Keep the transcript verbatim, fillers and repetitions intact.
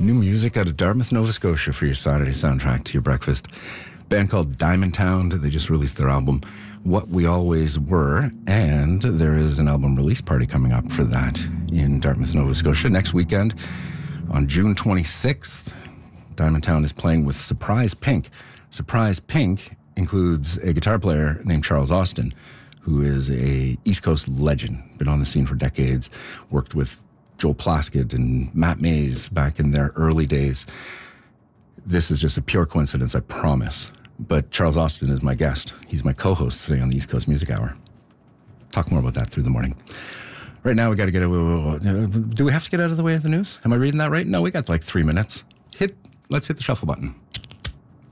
New music out of Dartmouth, Nova Scotia for your Saturday soundtrack to your breakfast. Band called Diamond Town. They just released their album, What We Always Were, and there is an album release party coming up for that in Dartmouth, Nova Scotia next weekend on June twenty-sixth. Diamond Town is playing with Surprise Pink. Surprise Pink includes a guitar player named Charles Austin, who is a East Coast legend, been on the scene for decades, worked with Joel Plaskett and Matt Mays back in their early days. This is just a pure coincidence, I promise. But Charles Austin is my guest. He's my co-host today on the East Coast Music Hour. Talk more about that through the morning. Right now, we got to get... Do we have to get out of the way of the news? Am I reading that right? No, we got like three minutes. Hit. Let's hit the shuffle button.